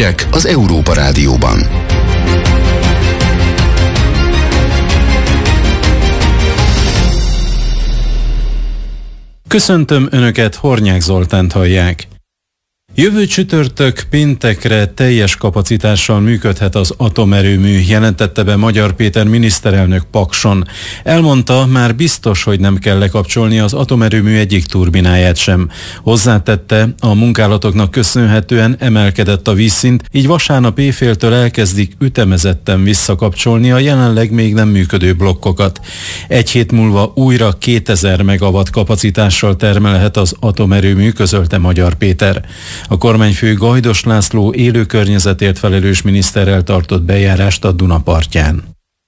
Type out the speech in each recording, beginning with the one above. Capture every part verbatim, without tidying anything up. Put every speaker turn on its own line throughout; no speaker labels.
Hírek az Európa Rádióban.
Köszöntöm Önöket, Hornyák Zoltánt hallják. Jövő csütörtök péntekre teljes kapacitással működhet az atomerőmű, jelentette be Magyar Péter miniszterelnök Pakson. Elmondta, már biztos, hogy nem kell lekapcsolni az atomerőmű egyik turbináját sem. Hozzátette, a munkálatoknak köszönhetően emelkedett a vízszint, így vasárnap éjféltől elkezdik ütemezetten visszakapcsolni a jelenleg még nem működő blokkokat. Egy hét múlva újra kétezer megawatt kapacitással termelhet az atomerőmű, közölte Magyar Péter. A kormányfő Gajdos László élő környezetért felelős miniszterrel tartott bejárást a Duna partján.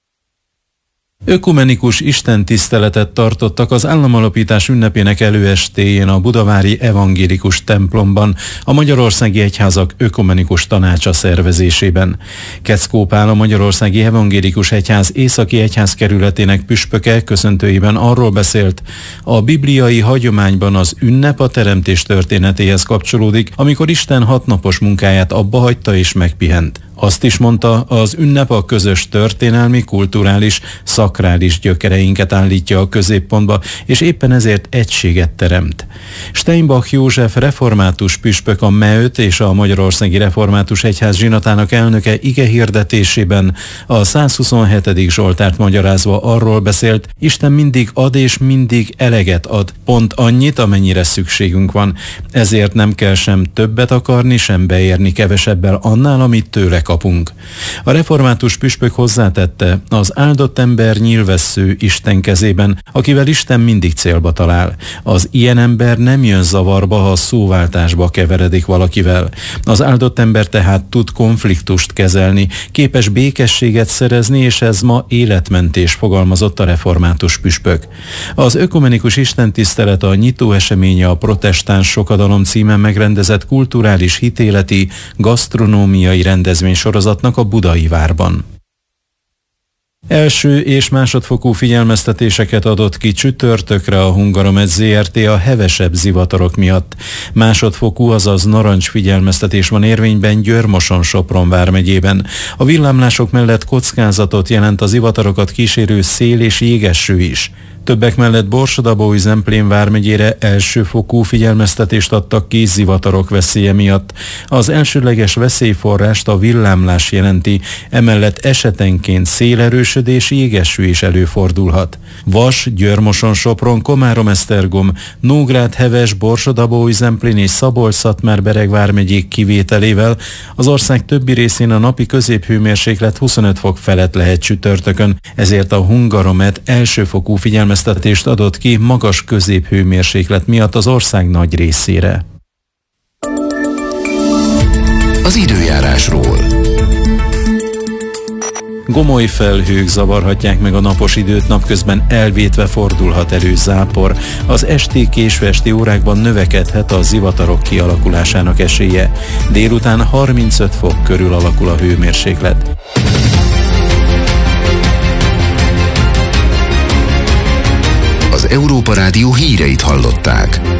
Ökumenikus istentiszteletet tartottak az államalapítás ünnepének előestéjén a budavári evangélikus templomban, a Magyarországi Egyházak Ökumenikus Tanácsa szervezésében. Keckó Pál, a Magyarországi Evangélikus Egyház északi egyházkerületének püspöke köszöntőiben arról beszélt, a bibliai hagyományban az ünnep a teremtés történetéhez kapcsolódik, amikor Isten hatnapos munkáját abba hagyta és megpihent. Azt is mondta, az ünnep a közös történelmi, kulturális, szakrális gyökereinket állítja a középpontba, és éppen ezért egységet teremt. Steinbach József református püspök, a MEÖT és a Magyarországi Református Egyház zsinatának elnöke ige hirdetésében a százhuszonhetedik Zsoltárt magyarázva arról beszélt, Isten mindig ad és mindig eleget ad, pont annyit, amennyire szükségünk van. Ezért nem kell sem többet akarni, sem beérni kevesebbel annál, amit tőle kapunk. A református püspök hozzátette, az áldott ember nyílvessző Isten kezében, akivel Isten mindig célba talál. Az ilyen ember nem jön zavarba, ha szóváltásba keveredik valakivel. Az áldott ember tehát tud konfliktust kezelni, képes békességet szerezni, és ez ma életmentés, fogalmazott a református püspök. Az ökumenikus istentisztelet a nyitó eseménye a Protestáns Sokadalom címen megrendezett kulturális, hitéleti, gasztronómiai rendezvény sorozatnak a Budai Várban. Első és másodfokú figyelmeztetéseket adott ki csütörtökre a Hungaromet zé er té a hevesebb zivatarok miatt. Másodfokú, azaz narancs figyelmeztetés van érvényben Győr-Moson-Sopron vármegyében. A villámlások mellett kockázatot jelent a zivatarokat kísérő szél és jégeső is. Többek mellett Borsod-Abaúj-Zemplén vármegyére elsőfokú figyelmeztetést adtak ki zivatarok veszélye miatt. Az elsődleges veszélyforrást a villámlás jelenti, emellett esetenként szélerősödés, jégeső is előfordulhat. Vas, Győr-Moson-Sopron, Komárom-Esztergom, Nógrád, Heves, Borsod-Abaúj-Zemplén és Szabolcs-Szatmár-Bereg vármegyék kivételével az ország többi részén a napi középhőmérséklet huszonöt fok felett lehet csütörtökön, ezért a Hungaromet elsőfokú figyelmeztetést figyelmeztetést adott ki magas középhőmérséklet miatt az ország nagy részére.
Az időjárásról.
Gomoly felhők zavarhatják meg a napos időt, napközben elvétve fordulhat elő zápor. Az esti, késő esti órákban növekedhet a zivatarok kialakulásának esélye. Délután harmincöt fok körül alakul a hőmérséklet.
Az Európa Rádió híreit hallották.